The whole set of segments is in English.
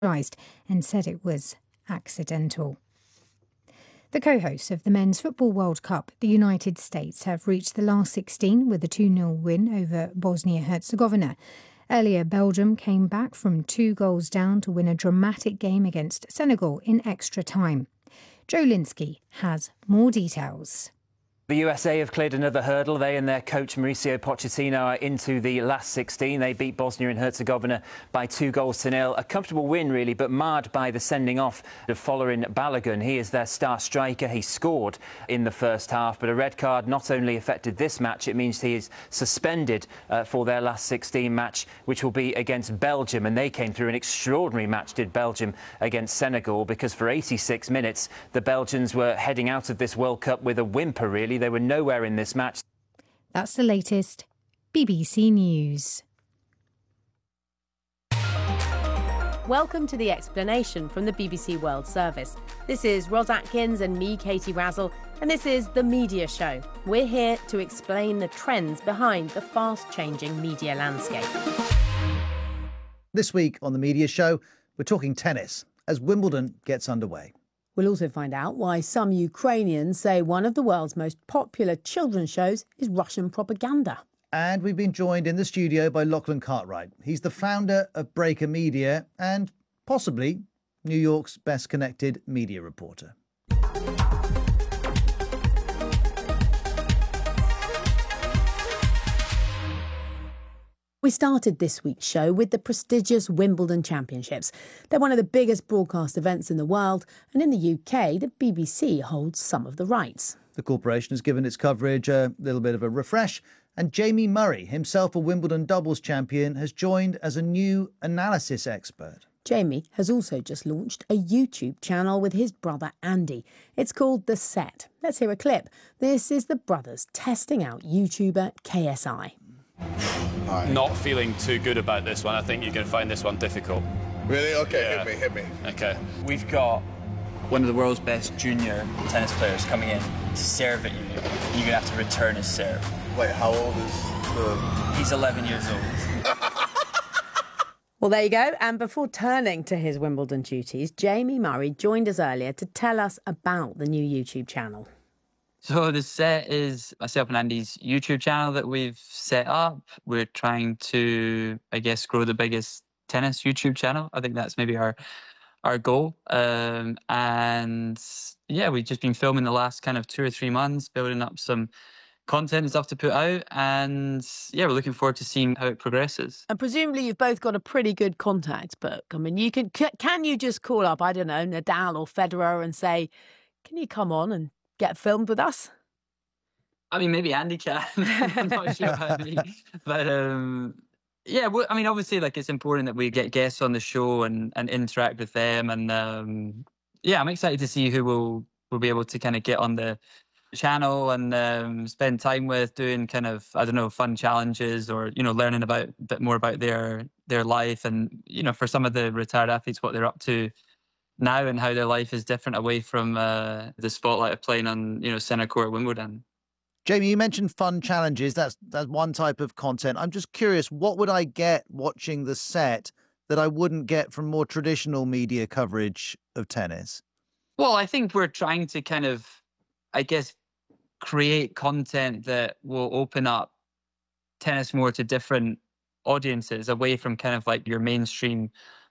and said it was accidental. The co-hosts of the Men's Football World Cup, the United States, have reached the last 16 with a 2-0 win over Bosnia-Herzegovina. Earlier, Belgium came back from 2 goals down to win a dramatic game against Senegal in extra time. Joe Linsky has more details. The USA have cleared another hurdle. They and their coach Mauricio Pochettino are into the last 16. They beat Bosnia and Herzegovina by 2-0. A comfortable win, really, but marred by the sending off of Folarin Balogun. He is their star striker. He scored in the first half, but a red card not only affected this match, it means he is suspended for their last 16 match, which will be against Belgium. And they came through an extraordinary match, did Belgium, against Senegal, because for 86 minutes, the Belgians were heading out of this World Cup with a whimper, really. They were nowhere in this match. That's the latest BBC News. Welcome to The Explanation from the BBC World Service. This is Ros Atkins and me, Katie Razzle, and this is The Media Show. We're here to explain the trends behind the fast-changing media landscape. This week on The Media Show, we're talking tennis as Wimbledon gets underway. We'll also find out why some Ukrainians say one of the world's most popular children's shows is Russian propaganda. And we've been joined in the studio by Lachlan Cartwright. He's the founder of Breaker Media and possibly New York's best connected media reporter. We started this week's show with the prestigious Wimbledon Championships. They're one of the biggest broadcast events in the world, and in the UK, the BBC holds some of the rights. The corporation has given its coverage a little bit of a refresh, and Jamie Murray, himself a Wimbledon doubles champion, has joined as a new analysis expert. Jamie has also just launched a YouTube channel with his brother Andy. It's called The Set. Let's hear a clip. This is the brothers testing out YouTuber KSI. Not feeling too good about this one. I think you're going to find this one difficult. Really? Okay, Yeah. hit me. Okay. We've got one of the world's best junior tennis players coming in to serve at you. You're going to have to return his serve. Wait, how old is the... He's 11 years old. Well, there you go. And before turning to his Wimbledon duties, Jamie Murray joined us earlier to tell us about the new YouTube channel. So The Set is myself and Andy's YouTube channel that we've set up. We're trying to, I guess, grow the biggest tennis YouTube channel. I think that's maybe our goal. And yeah, we've just been filming the last kind of 2 or 3 months, building up some content and stuff to put out. And yeah, we're looking forward to seeing how it progresses. And presumably you've both got a pretty good contact book. I mean, can you just call up, I don't know, Nadal or Federer and say, can you come on and get filmed with us? I mean, maybe Andy can. I'm not sure about me. But yeah, I mean, obviously, like, it's important that we get guests on the show and interact with them. And yeah, I'm excited to see who we'll be able to kind of get on the channel and spend time with, doing kind of, I don't know, fun challenges, or, you know, learning a bit more about their life, and, you know, for some of the retired athletes, what they're up to now and how their life is different away from the spotlight of playing on, you know, centre court at Wimbledon. Jamie, you mentioned fun challenges. That's one type of content. I'm just curious, what would I get watching The Set that I wouldn't get from more traditional media coverage of tennis? Well, I think we're trying to kind of, I guess, create content that will open up tennis more to different audiences, away from kind of like your mainstream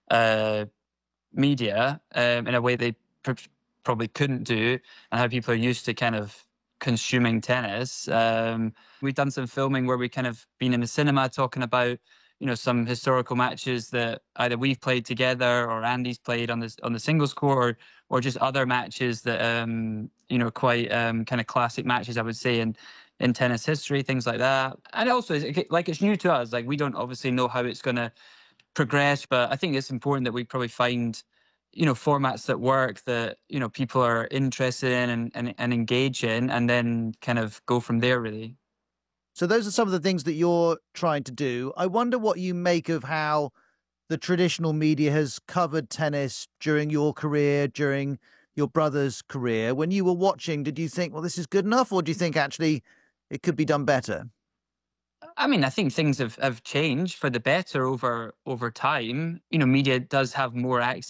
media, in a way they probably couldn't do, and how people are used to kind of consuming tennis. We've done some filming where we kind of been in the cinema talking about, you know, some historical matches that either we've played together or Andy's played on the singles court, or just other matches that you know, quite kind of classic matches, I would say, in tennis history, things like that. And also, it's new to us. Like, we don't obviously know how it's going to progress, but I think it's important that we probably find, you know, formats that work, that, you know, people are interested in and engage in, and then kind of go from there, really. So those are some of the things that you're trying to do. I wonder what you make of how the traditional media has covered tennis during your career, during your brother's career. When you were watching, did you think, well, this is good enough, or do you think actually it could be done better? I mean, I think things have changed for the better over time. You know, media does have more access